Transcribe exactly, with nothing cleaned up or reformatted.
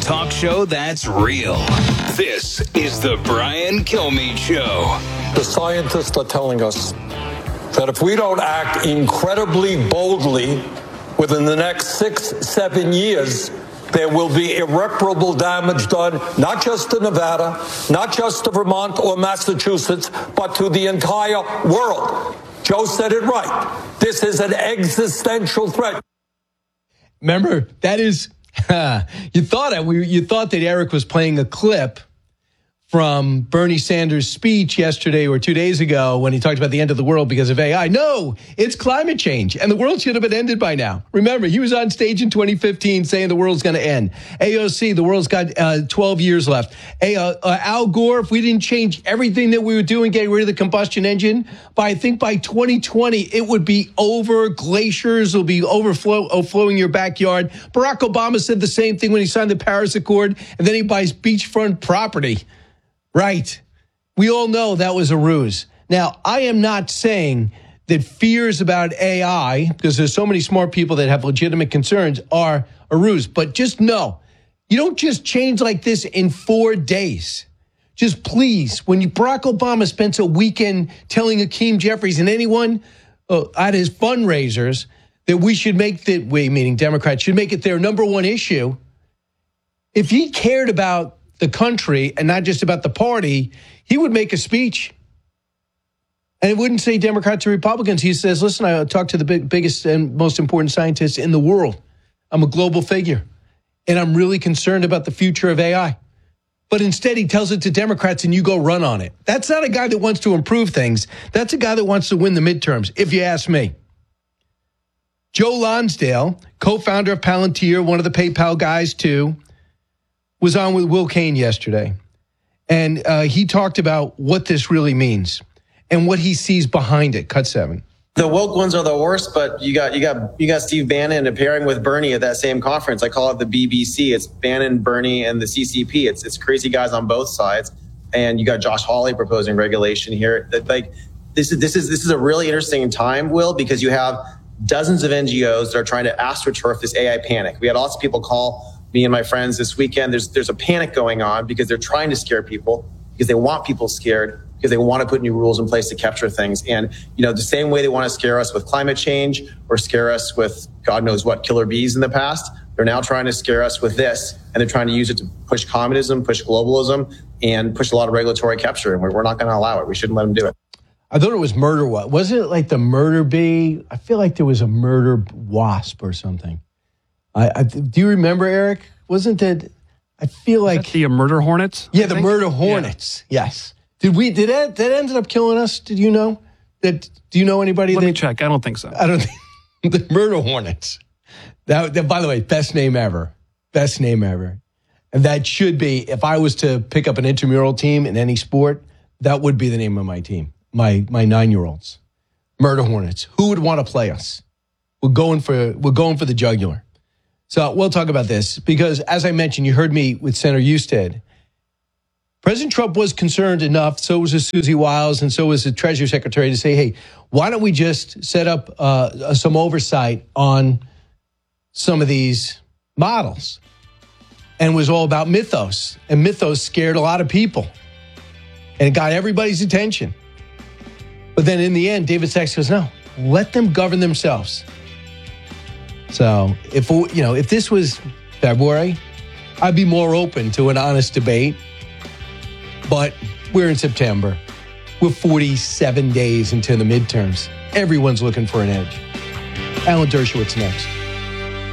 talk show that's real. This is the Brian Kilmeade Show. The scientists are telling us that if we don't act incredibly boldly within the next six, seven years, there will be irreparable damage done, not just to Nevada, not just to Vermont or Massachusetts, but to the entire world. Joe said it right. This is an existential threat. Remember, that is, uh, you thought it, you thought that Eric was playing a clip from Bernie Sanders' speech yesterday or two days ago when he talked about the end of the world because of A I. No, it's climate change, and the world should have been ended by now. Remember, he was on stage in twenty fifteen saying the world's going to end. A O C, the world's got uh, twelve years left. A, uh, uh, Al Gore, if we didn't change everything that we were doing, getting rid of the combustion engine, by I think by twenty twenty, it would be over. Glaciers will be overflow, overflowing your backyard. Barack Obama said the same thing when he signed the Paris Accord, and then he buys beachfront property. Right. We all know that was a ruse. Now, I am not saying that fears about A I, because there's so many smart people that have legitimate concerns, are a ruse. But just know, you don't just change like this in four days. Just please, when you, Barack Obama spends a weekend telling Hakeem Jeffries and anyone uh, at his fundraisers that we should make the, we, meaning Democrats, should make it their number one issue. If he cared about the country and not just about the party, he would make a speech. And it wouldn't say Democrats or Republicans. He says, listen, I talk to the big, biggest and most important scientists in the world. I'm a global figure, and I'm really concerned about the future of A I. But instead, he tells it to Democrats, and you go run on it. That's not a guy that wants to improve things. That's a guy that wants to win the midterms, if you ask me. Joe Lonsdale, co-founder of Palantir, one of the PayPal guys too, was on with Will Cain yesterday, and uh, he talked about what this really means and what he sees behind it. Cut seven. The woke ones are the worst, but you got you got you got Steve Bannon appearing with Bernie at that same conference. I call it the B B C. It's Bannon, Bernie, and the C C P. It's it's crazy guys on both sides, and you got Josh Hawley proposing regulation here. That like this is this is this is a really interesting time, Will, because you have dozens of N G Os that are trying to astroturf this A I panic. We had lots of people call me and my friends this weekend. There's there's a panic going on because they're trying to scare people, because they want people scared, because they want to put new rules in place to capture things. And, you know, the same way they want to scare us with climate change or scare us with God knows what killer bees in the past, they're now trying to scare us with this. And they're trying to use it to push communism, push globalism, and push a lot of regulatory capture. And we're, we're not going to allow it. We shouldn't let them do it. I thought it was murder. What wasn't it, like the murder bee? I feel like there was a murder wasp or something. I, I do you remember, Eric? Wasn't that? I feel Was like that the uh, murder hornets. Yeah, the murder hornets. Yeah. Yes. Did we? Did that? That ended up killing us? Did you know? That? Do you know anybody? Let that, me check. I don't think so. I don't think the murder hornets. That, that. By the way, best name ever. Best name ever. And that should be. If I was to pick up an intramural team in any sport, that would be the name of my team. My my nine year olds. Murder hornets. Who would want to play us? We're going for. We're going for the jugular. So we'll talk about this because, as I mentioned, you heard me with Senator Husted. President Trump was concerned enough, so was Susie Wiles, and so was the Treasury Secretary, to say, hey, why don't we just set up uh, some oversight on some of these models? And it was all about Mythos. And Mythos scared a lot of people. And it got everybody's attention. But then in the end, David Sachs goes, no, let them govern themselves. So if, you know, if this was February, I'd be more open to an honest debate. But we're in September. We're forty-seven days into the midterms. Everyone's looking for an edge. Alan Dershowitz next.